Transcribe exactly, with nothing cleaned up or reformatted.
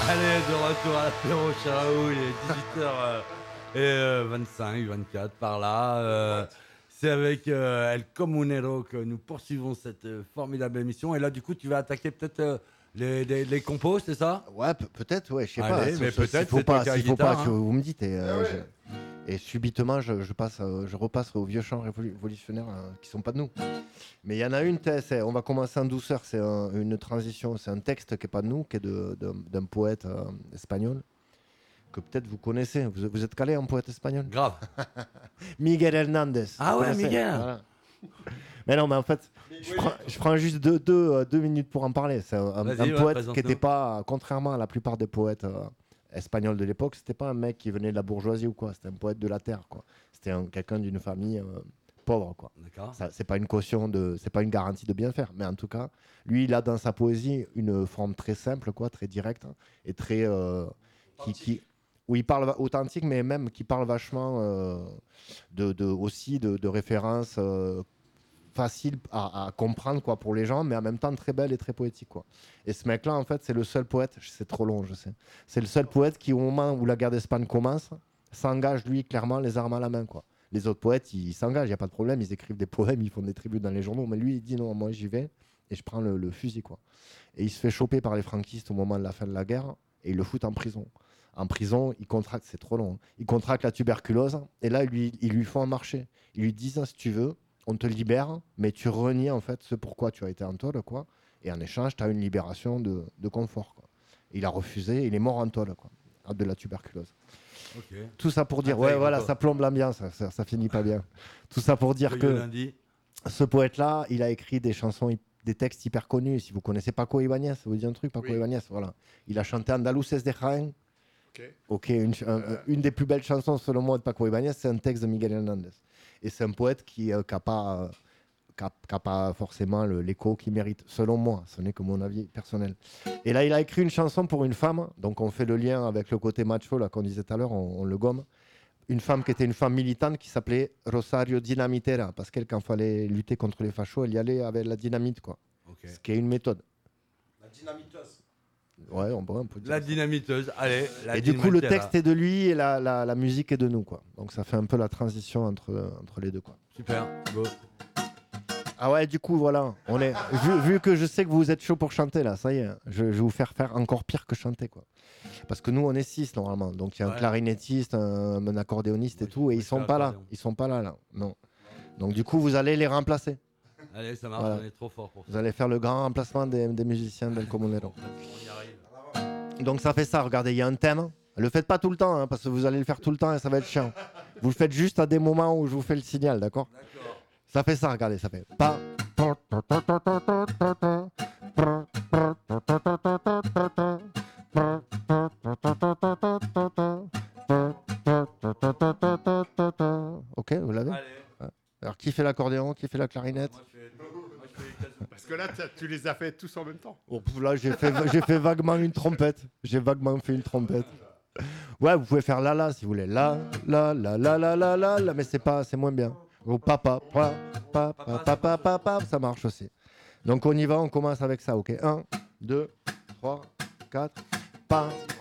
Allez, de retour à l'apéro Charaou, il est dix-huit heures vingt-cinq, vingt-quatre par là. Euh, c'est avec euh, El Comunero que nous poursuivons cette euh, formidable émission. Et là, du coup, tu vas attaquer peut-être euh, les, les, les compos, c'est ça? Ouais, pe- peut-être, ouais, je sais Allez, pas. mais S'il peut-être, faut c'est pas, toi qui as s'il la faut pas guitare, que hein. vous me dites. Et, euh, je- et subitement, je, je passe, euh, je repasse aux vieux chants révolu- révolutionnaires euh, qui sont pas de nous. Mais il y en a une, t'es- c'est- on va commencer en douceur. C'est un- une transition, c'est un texte qui est pas de nous, qui est de- de- d'un poète euh, espagnol que peut-être vous connaissez. Vous, vous êtes calé en poète espagnol? Grave. Miguel Hernandez. Ah vous ouais, connaissez. Miguel. Voilà. Mais non, mais en fait, je prends, je prends juste deux, deux, euh, deux minutes pour en parler. C'est un, un Vas-y, ouais, poète qui présente-nous. n'était pas, contrairement à la plupart des poètes euh, espagnols de l'époque, c'était pas un mec qui venait de la bourgeoisie ou quoi. C'était un poète de la terre, quoi. C'était un- quelqu'un d'une famille euh, pauvre, quoi. D'accord. Ça, c'est pas une caution de, c'est pas une garantie de bien faire, mais en tout cas, lui, il a dans sa poésie une forme très simple, quoi, très directe hein, et très euh, qui, qui, où il parle va- authentique, mais même qui parle vachement euh, de, de aussi de, de références euh, faciles à, à comprendre, quoi, pour les gens, mais en même temps très belles et très poétiques, quoi. Et ce mec-là, en fait, c'est le seul poète. C'est trop long, je sais. C'est le seul poète qui, au moment où la guerre d'Espagne commence, s'engage lui clairement les armes à la main, quoi. Les autres poètes, ils s'engagent, il n'y a pas de problème, ils écrivent des poèmes, ils font des tribunes dans les journaux, mais lui, il dit non, moi j'y vais et je prends le, le fusil, quoi. Et il se fait choper par les franquistes au moment de la fin de la guerre et ils le foutent en prison. En prison, il contracte, c'est trop long, hein. Il contracte la tuberculose et là, ils lui, ils lui font un marché. Ils lui disent, si tu veux, on te libère, mais tu renies en fait ce pourquoi tu as été en tôle, quoi. Et en échange, tu as une libération de, de confort, quoi. Et il a refusé, il est mort en tôle, quoi, de la tuberculose. Ok. Tout ça pour dire, Intègre, ouais, voilà, quoi. ça plombe l'ambiance, ça, ça, ça finit pas bien. Tout ça pour dire Joyeux que lundi. ce poète-là, il a écrit des chansons, hy- des textes hyper connus. Si vous connaissez Paco Ibáñez, ça vous dit un truc, Paco Oui. Ibáñez, voilà. Il a chanté Andaluces de Jaén. Ok. Ok, une, ch- un- Euh. une des plus belles chansons selon moi de Paco Ibáñez, c'est un texte de Miguel Hernández. Et c'est un poète qui n'a pas, euh, qui a- qui a pas forcément le- l'écho qu'il mérite, selon moi. Ce n'est que mon avis personnel. Et là, il a écrit une chanson pour une femme. Donc, on fait le lien avec le côté macho là qu'on disait tout à l'heure, on, on le gomme. Une femme qui était une femme militante qui s'appelait Rosario Dinamitera. Parce qu'elle, quand il fallait lutter contre les fachos, elle y allait avec la dynamite, quoi. Ok. Ce qui est une méthode. La dynamiteuse. Ouais, on, on peut dire La ça. dynamiteuse. Allez, la Et du coup, le dynamiteuse, texte est de lui et la, la, la musique est de nous, quoi. Donc ça fait un peu la transition entre, entre les deux, quoi. Super. Go. Ah ouais, du coup, voilà. On est, vu, vu que je sais que vous êtes chaud pour chanter, là, ça y est, je, je vais vous faire faire encore pire que chanter, quoi. Parce que nous, on est six, normalement. Donc il y a un Ouais. clarinettiste, un, un accordéoniste et Moi, tout, et je ils sont fais pas là. l'accordéon. Ils sont pas là, là. Non. Donc du coup, vous allez les remplacer. Allez, ça marche, Voilà. on est trop fort pour ça. Vous allez faire le grand remplacement des, des musiciens del Comunero. On y arrive. Donc ça fait ça, regardez, il y a un thème. Le faites pas tout le temps, hein, parce que vous allez le faire tout le temps et ça va être chiant. Vous le faites juste à des moments où je vous fais le signal, d'accord? D'accord. Ça fait ça, regardez, ça fait pas. Ok, vous l'avez? Allez. Alors qui fait l'accordéon, qui fait la clarinette? Moi, je fais, moi, je fais les cases. Parce que là, t'as- tu les as fait tous en même temps. Oh, pff, là, j'ai fait, j'ai fait vaguement une trompette. J'ai vaguement fait une trompette. Ouais, vous pouvez faire la la si vous voulez. La la la la la la la la, mais c'est pas, c'est moins bien. Ou papa, pa, pa, pa, pa, pa, pa, pa, ça marche aussi. Donc on y va, on commence avec ça, ok? un, deux, trois, quatre, pa.